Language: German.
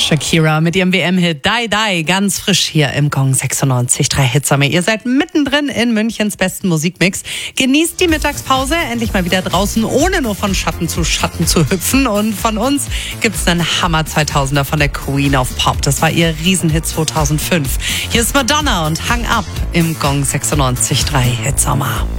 Shakira mit ihrem WM-Hit Die Die, ganz frisch hier im Gong 96.3 Hitsommer. Ihr seid mittendrin in Münchens besten Musikmix. Genießt die Mittagspause, endlich mal wieder draußen, ohne nur von Schatten zu hüpfen. Und von uns gibt's einen Hammer 2000er von der Queen of Pop. Das war ihr Riesenhit 2005. Hier ist Madonna und Hang Up im Gong 96.3 Hitsommer.